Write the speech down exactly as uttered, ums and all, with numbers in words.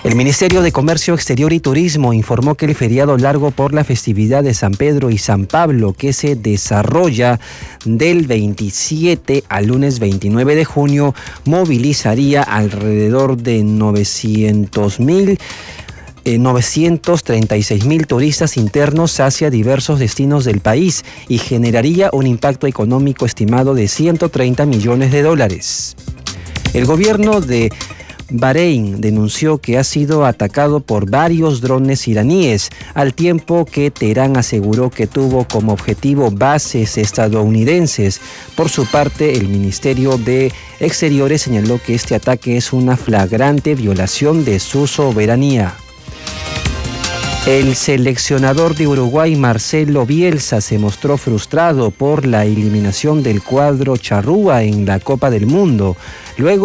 El Ministerio de Comercio Exterior y Turismo informó que el feriado largo por la festividad de San Pedro y San Pablo, que se desarrolla del veintisiete al lunes veintinueve de junio, movilizaría alrededor de novecientos mil Eh, novecientos treinta y seis mil turistas internos hacia diversos destinos del país y generaría un impacto económico estimado de ciento treinta millones de dólares. El gobierno de Bahrein denunció que ha sido atacado por varios drones iraníes, al tiempo que Teherán aseguró que tuvo como objetivo bases estadounidenses. Por su parte, el Ministerio de Exteriores señaló que este ataque es una flagrante violación de su soberanía. El seleccionador de Uruguay, Marcelo Bielsa, se mostró frustrado por la eliminación del cuadro charrúa en la Copa del Mundo. Luego